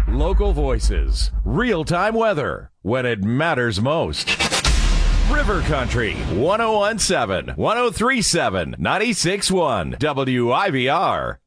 Local voices, real-time weather, when it matters most. River Country, 1017, 1037, 96.1, WIVR.